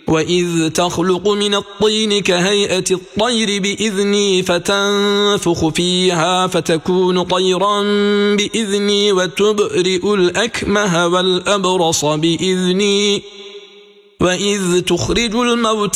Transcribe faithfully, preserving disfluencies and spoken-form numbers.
وإذ تخلق من الطين كهيئة الطير بإذني فتنفخ فيها فتكون طيرا بإذني وتبرئ الأكمه والأبرص بإذني وإذ تخرج الموتى